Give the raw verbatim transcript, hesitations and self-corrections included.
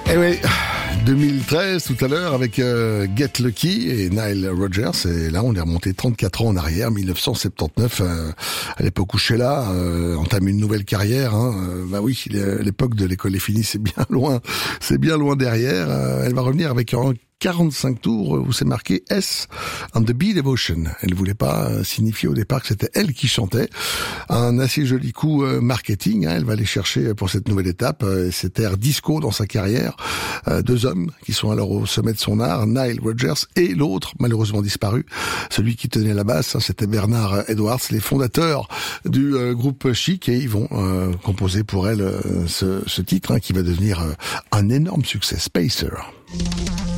Eh oui, deux mille treize tout à l'heure avec euh, Get Lucky et Nile Rodgers, et là on est remonté trente-quatre ans en arrière, mille neuf cent soixante-dix-neuf, euh, à l'époque où Sheila euh, entame une nouvelle carrière. Hein, euh, bah oui, l'époque de l'école est finie, c'est bien loin, c'est bien loin derrière. Euh, elle va revenir avec un quarante-cinq tours où c'est marqué S on the Bee Devotion. Elle voulait pas signifier au départ que c'était elle qui chantait. Un assez joli coup marketing, hein. Elle va aller chercher pour cette nouvelle étape cet air disco dans sa carrière. Deux hommes qui sont alors au sommet de son art, Nile Rodgers et l'autre malheureusement disparu, celui qui tenait la basse, hein, c'était Bernard Edwards, les fondateurs du euh, groupe Chic, et ils vont euh, composer pour elle euh, ce, ce titre, hein, qui va devenir euh, un énorme succès, Spacer.